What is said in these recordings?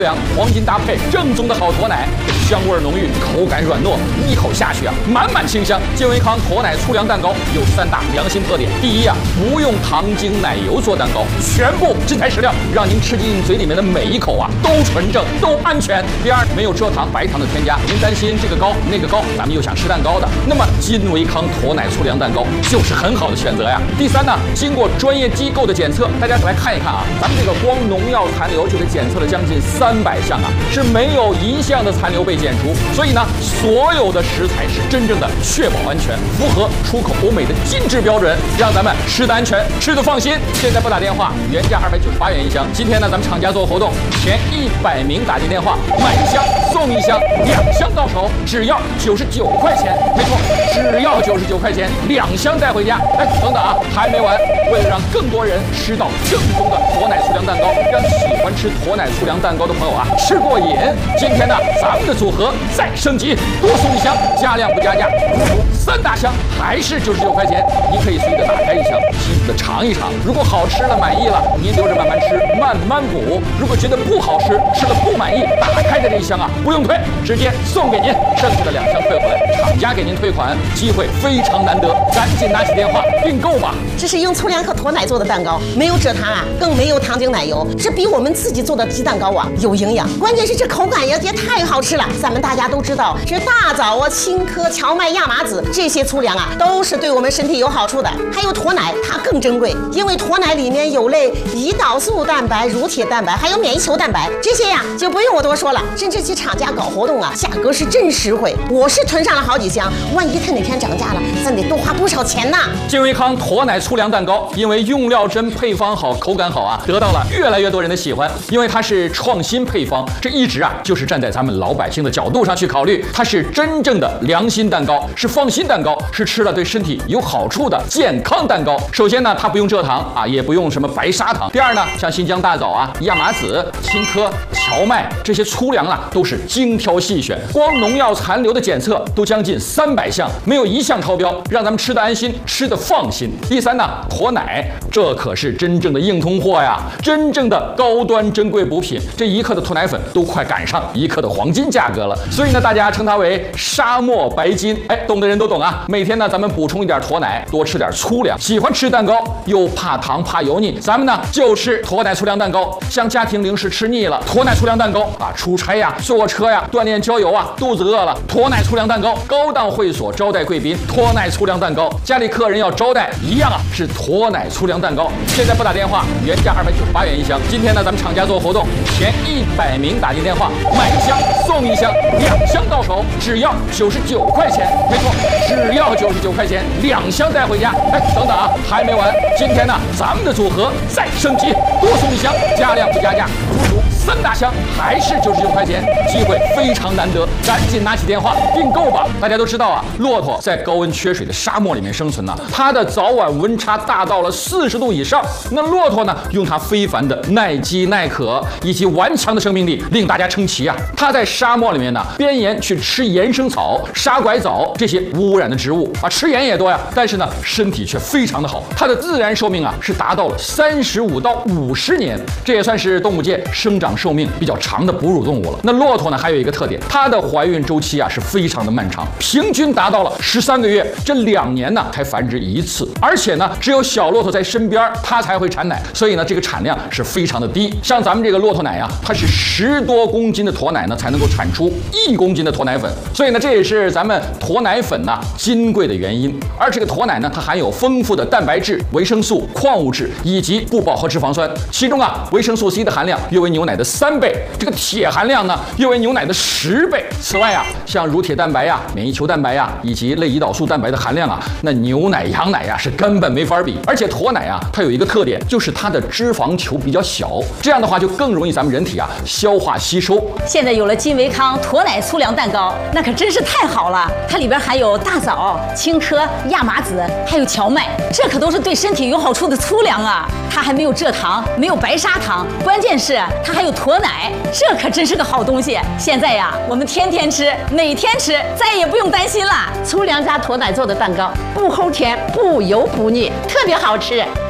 黄金搭配，正宗的好驼奶，香味浓郁，口感软糯，一口下去啊，满满清香。健维康驼奶粗粮蛋糕有3大良心特点：第一啊，不用糖精奶油做蛋糕，全部真材实料，让您吃进嘴里面的每一口啊都纯正，都安全。第二，没有蔗糖、白糖的添加，您担心这个高那个高，咱们又想吃蛋糕的，那么金维康驼奶粗粮蛋糕就是很好的选择呀。第三呢，经过专业机构的检测，大家来看一看啊，咱们这个光农药残留就得检测了将近300项啊，是没有一项的残留被检出，所以呢，所有的食材是真正的确保安全，符合出口欧美的精致标准，让咱们吃得安全，吃得放心。现在拨打电话，原价298元一箱，今天呢，咱们厂家做活动，前100名打进电话，买1箱送1箱，2箱到手只要99块钱，没错，只要99块钱，2箱带回家。哎，等等啊，还没完，为了让更多人吃到正宗的驼奶粗粮蛋糕，让喜欢吃驼奶粗粮蛋糕的朋友啊吃过瘾。今天呢，咱们的组合再升级，多送1箱，加量不加价，3大箱还是99块钱。你可以随意的打开1箱，细细的尝一尝。如果好吃了满意了，您留着慢慢吃，慢慢补。如果觉得不好吃，吃了不满意，打开的这1箱啊不用退，直接送给您，剩下的2箱退回来，厂家给您退款，机会非常难得，赶紧拿起电话订购吧。 这是用粗粮和驼奶做的蛋糕，没有蔗糖啊，更没有糖精奶油，这比我们自己做的鸡蛋糕啊有营养，关键是这口感也太好吃了。咱们大家都知道，这大枣啊、青稞、荞麦、亚麻籽这些粗粮啊，都是对我们身体有好处的。还有驼奶，它更珍贵，因为驼奶里面有类胰岛素蛋白、乳铁蛋白，还有免疫球蛋白，这些呀就不用我多说了。甚至去厂家搞活动啊，价格是真实惠，我是囤上了好几箱，万一它哪天涨价了，咱得多花不少钱呢。 健维康驼奶粗粮蛋糕，因为用料真、配方好、口感好啊，得到了越来越多人的喜欢。因为它是创新配方，这一直啊就是站在咱们老百姓的角度上去考虑，它是真正的良心蛋糕，是放心蛋糕，是吃了对身体有好处的健康蛋糕。首先呢，它不用蔗糖啊，也不用什么白砂糖。第二呢，像新疆大枣啊、亚麻籽、青稞、荞麦这些粗粮啊，都是精挑细选，光农药残留的检测都将近300项，没有1项超标，让咱们吃得安心，吃得放心。第三呢，驼奶，这可是真正的硬通货呀，真正的高端珍贵补品，这1克的驼奶粉都快赶上1克的黄金价格了，所以呢，大家称它为沙漠白金。哎，懂的人都懂啊。每天呢，咱们补充一点驼奶，多吃点粗粮。喜欢吃蛋糕又怕糖怕油腻，咱们呢就吃驼奶粗粮蛋糕。像家庭零食吃腻了，驼奶粗粮蛋糕啊，出差呀、坐车呀、锻炼郊游啊，肚子饿了，驼奶粗粮蛋糕。高档会所招待贵宾，驼奶粗粮蛋糕。家里客人要招待一样啊，是驼奶粗粮蛋糕。现在拨打电话，原价298元一箱。今天呢，咱们厂家做活动，前100名打进电话，买1箱送1箱，2箱到手只要99块钱，没错，只要99块钱，2箱带回家。哎，等等啊，还没完，今天呢，咱们的组合再升级，多送1箱，加量不加价，足足3大箱还是99块钱，机会非常难得，赶紧拿起电话订购吧。大家都知道啊，骆驼在高温缺水的沙漠里面生存呢，它的早晚温差大到了40度以上。那骆驼呢，用它非凡的耐饥耐渴以及顽强的生命力，令大家称奇啊。它在沙漠里面呢，边沿去吃岩生草、沙拐枣这些无污染的植物啊，吃盐也多呀，但是呢，身体却非常的好。它的自然寿命啊，是达到了35到50年，这也算是动物界生长寿命比较长的哺乳动物了。那骆驼呢，还有一个特点，它的怀孕周期啊是非常的漫长，平均达到了13个月，这2年呢才繁殖1次，而且呢，只有小骆驼在身边，它才会产奶，所以呢，这个产量是非常的低。像咱们这个骆驼奶啊，它是10多公斤的驼奶呢，才能够产出1公斤的驼奶粉，所以呢，这也是咱们驼奶粉呢金贵的原因。而这个驼奶呢，它含有丰富的蛋白质、维生素、矿物质以及不饱和脂肪酸，其中啊，维生素 C 的含量约为牛奶的3倍，这个铁含量呢，约为牛奶的10倍。此外啊，像乳铁蛋白呀、免疫球蛋白呀，以及类胰岛素蛋白的含量啊，那牛奶、羊奶呀是根本没法比。而且驼奶啊，它有一个特点，就是它的脂肪球比较小，这样的话就更容易咱们人体啊消化吸收。 现在有了金维康驼奶粗粮蛋糕，那可真是太好了！它里边含有大枣、青稞、亚麻籽，还有荞麦，这可都是对身体有好处的粗粮啊！它还没有蔗糖，没有白砂糖，关键是它还有驼奶，这可真是个好东西。现在呀，我们天天吃，每天吃，再也不用担心了。 粗粮加驼奶做的蛋糕，不齁甜，不油不腻，特别好吃。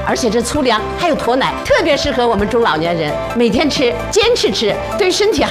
而且这粗粮还有驼奶，特别适合我们中老年人每天吃，坚持吃，对身体